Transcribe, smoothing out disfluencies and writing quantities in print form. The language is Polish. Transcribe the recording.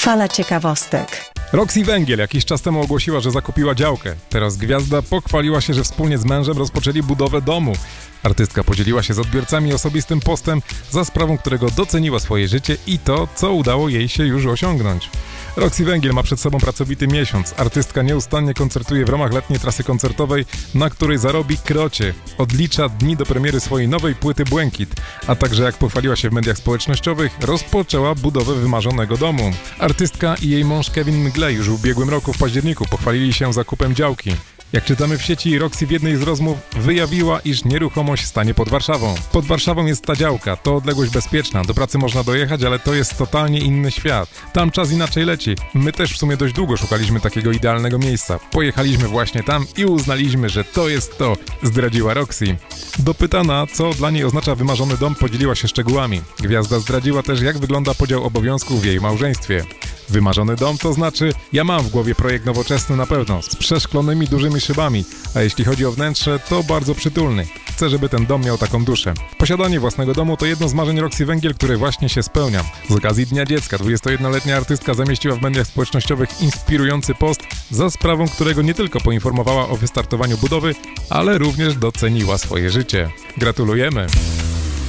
Fala ciekawostek. Roxy Węgiel jakiś czas temu ogłosiła, że zakupiła działkę. Teraz gwiazda pochwaliła się, że wspólnie z mężem rozpoczęli budowę domu. Artystka podzieliła się z odbiorcami osobistym postem, za sprawą którego doceniła swoje życie i to, co udało jej się już osiągnąć. Roxy Węgiel ma przed sobą pracowity miesiąc. Artystka nieustannie koncertuje w ramach letniej trasy koncertowej, na której zarobi krocie. Odlicza dni do premiery swojej nowej płyty Błękit, a także, jak pochwaliła się w mediach społecznościowych, rozpoczęła budowę wymarzonego domu. Artystka i jej mąż Kevin Mglej już w ubiegłym roku w październiku pochwalili się zakupem działki. Jak czytamy w sieci, Roxy w jednej z rozmów wyjawiła, iż nieruchomość stanie pod Warszawą. Pod Warszawą jest ta działka, to odległość bezpieczna, do pracy można dojechać, ale to jest totalnie inny świat. Tam czas inaczej leci. My też w sumie dość długo szukaliśmy takiego idealnego miejsca. Pojechaliśmy właśnie tam i uznaliśmy, że to jest to, zdradziła Roxy. Dopytana, co dla niej oznacza wymarzony dom, podzieliła się szczegółami. Gwiazda zdradziła też, jak wygląda podział obowiązków w jej małżeństwie. Wymarzony dom to znaczy, ja mam w głowie projekt nowoczesny na pewno, z przeszklonymi dużymi szybami, a jeśli chodzi o wnętrze, to bardzo przytulny. Chcę, żeby ten dom miał taką duszę. Posiadanie własnego domu to jedno z marzeń Roxy Węgiel, które właśnie się spełnia. Z okazji Dnia Dziecka 21-letnia artystka zamieściła w mediach społecznościowych inspirujący post, za sprawą którego nie tylko poinformowała o wystartowaniu budowy, ale również doceniła swoje życie. Gratulujemy!